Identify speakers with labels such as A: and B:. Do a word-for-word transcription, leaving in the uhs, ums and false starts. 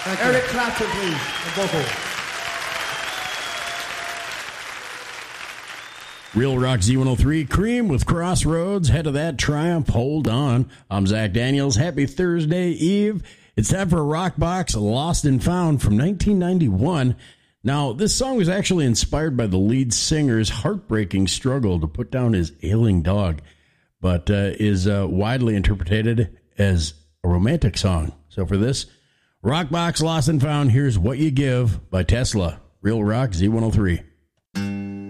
A: Eric Clapton, please, on vocal.
B: Real Rock Z one oh three, Cream with Crossroads, head of that, Triumph, Hold On. I'm Zach Daniels. Happy Thursday Eve. It's time for a rock box, Lost and Found from nineteen ninety-one. Now, this song was actually inspired by the lead singer's heartbreaking struggle to put down his ailing dog, but uh, is uh, widely interpreted as a romantic song. So for this, rock box, Lost and Found, here's What You Give by Tesla. Real Rock Z one oh three.